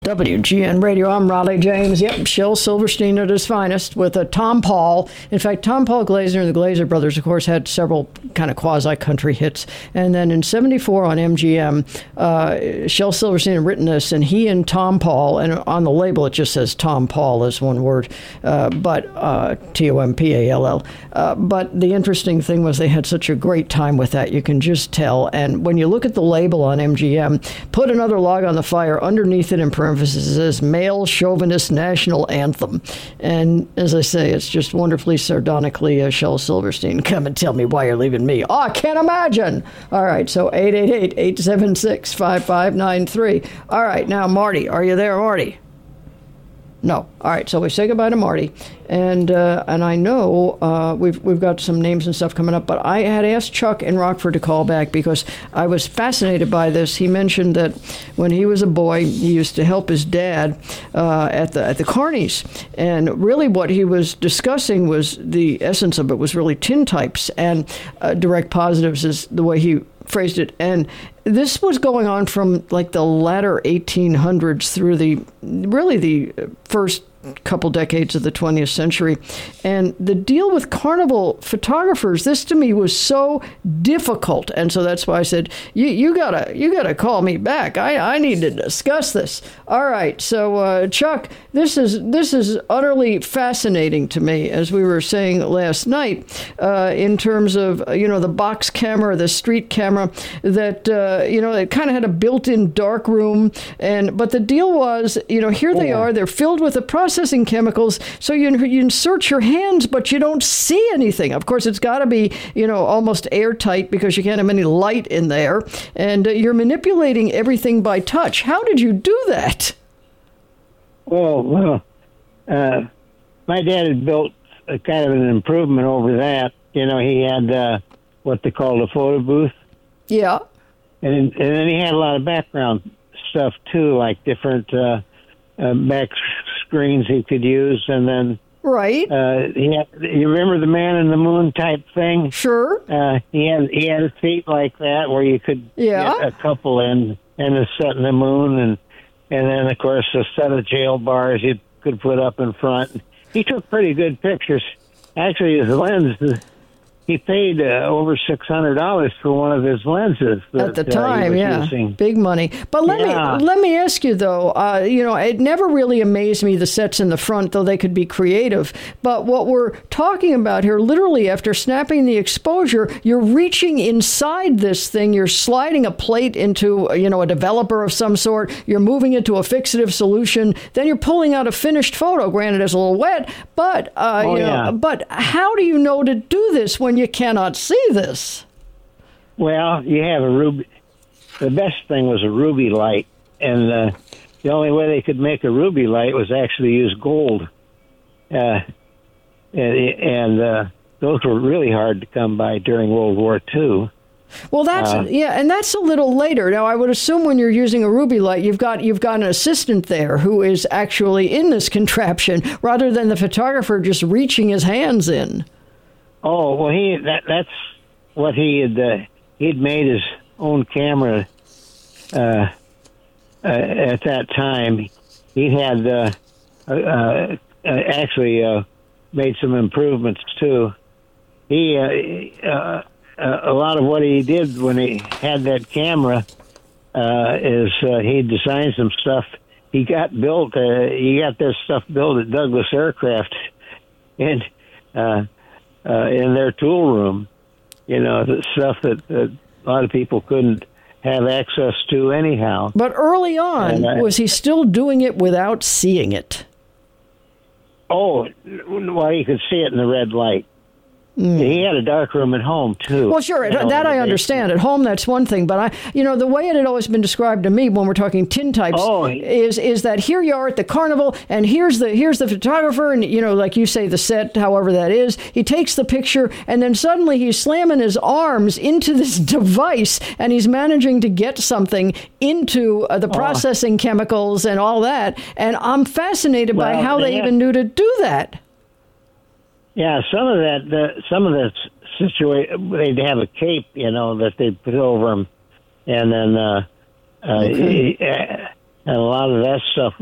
WGN Radio, I'm Raleigh James. Yep, Shel Silverstein at his finest with a Tom Paul. In fact, Tom Paul Glaser and the Glaser Brothers, of course, had several kind of quasi-country hits. And then in 74 on MGM, Shel Silverstein had written this, and he and Tom Paul, and on the label it just says Tom Paul as one word, but Tompall. But the interesting thing was they had such a great time with that, you can just tell. And when you look at the label on MGM, put another log on the fire, underneath it in parentheses, it says Male Chauvinist National Anthem. And as I say, it's just wonderfully sardonically Shel Silverstein. Come and tell me why you're leaving me. Oh, I can't imagine. All right, so 888-876-5593. All right, now, Marty, are you there, Marty? No. All right, so we say goodbye to Marty, and I know we've got some names and stuff coming up, but I had asked Chuck in Rockford to call back because I was fascinated by this. He mentioned that when he was a boy, he used to help his dad at the Carneys, and really what he was discussing was the essence of it was really tintypes, and direct positives is the way he phrased it. And this was going on from like the latter 1800s through the first couple decades of the 20th century. And the deal with carnival photographers, this to me was so difficult. And so that's why I said, you gotta call me back. I need to discuss this. All right. So, Chuck, this is utterly fascinating to me, as we were saying last night, in terms of, the box camera, the street camera that, it kind of had a built-in dark room. But the deal was, here they are, they're filled with the processing chemicals, so you insert your hands, but you don't see anything. Of course, it's got to be, almost airtight because you can't have any light in there, and you're manipulating everything by touch. How did you do that? Well, my dad had built a kind of an improvement over that. He had what they called a photo booth. Yeah. And then he had a lot of background stuff, too, like different back screens he could use, and then right. You remember the Man in the Moon type thing? Sure. He had a seat like that where you could get a couple in and a set in the moon, and then of course a set of jail bars you could put up in front. He took pretty good pictures. Actually, his lens. He paid over $600 for one of his lenses at the time. Using. Big money. But let me ask you though. It never really amazed me the sets in the front, though they could be creative. But what we're talking about here, literally, after snapping the exposure, you're reaching inside this thing. You're sliding a plate into a developer of some sort. You're moving it to a fixative solution. Then you're pulling out a finished photo. Granted, it's a little wet, but But how do you know to do this when you cannot see this? Well, you have a ruby. The best thing was a ruby light, and the only way they could make a ruby light was actually use gold, and those were really hard to come by during World War II. Well, and that's a little later. Now, I would assume when you're using a ruby light, you've got an assistant there who is actually in this contraption, rather than the photographer just reaching his hands in. Oh, well, that's what he'd made his own camera at that time. He had actually made some improvements too. He a lot of what he did when he had that camera is he designed some stuff. He got this stuff built at Douglas Aircraft, and in their tool room, the stuff that a lot of people couldn't have access to anyhow. But early on, was he still doing it without seeing it? Oh, well, you could see it in the red light. He had a dark room at home, too. Well, sure, that I understand. At home, that's one thing. But, the way it had always been described to me when we're talking tintypes is that here you are at the carnival, and here's the photographer, and, like you say, the set, however that is. He takes the picture, and then suddenly he's slamming his arms into this device, and he's managing to get something into the processing chemicals and all that. And I'm fascinated by how they even knew to do that. Yeah, some of that situation, they'd have a cape, that they'd put over them, and then and a lot of that stuff